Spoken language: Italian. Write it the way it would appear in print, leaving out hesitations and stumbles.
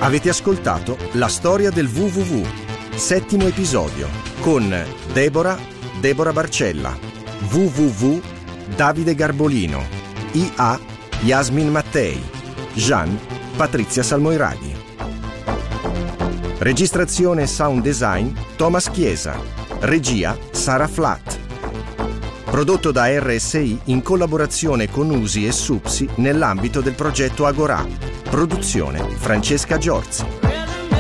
Avete ascoltato La storia del WWW, 7° episodio, con Deborah Barcella, WWW Davide Garbolino, IA Yasmin Mattei, Jean Patrizia Salmoiraghi. Registrazione e sound design Thomas Chiesa, regia Sara Flatt. Prodotto da RSI in collaborazione con USI e SUPSI nell'ambito del progetto Agorà. Produzione Francesca Giorzi.